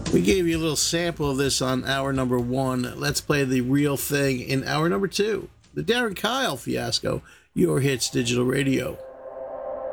We gave you a little sample of this on hour number 1. Let's play the real thing in hour number 2. The Darren Kyle Fiasco, Your Hits Digital Radio.